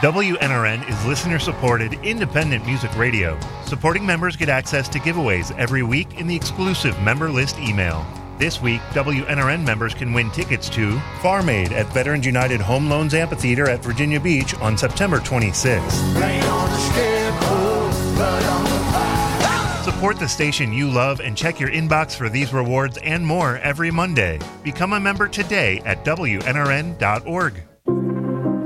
WNRN is listener-supported, independent music radio. Supporting members get access to giveaways every week in the exclusive member list email. This week, WNRN members can win tickets to Farm Aid at Veterans United Home Loans Amphitheater at Virginia Beach on September 26th. Rain on the scarecrow, blood on the pie. Support the station you love and check your inbox for these rewards and more every Monday. Become a member today at WNRN.org.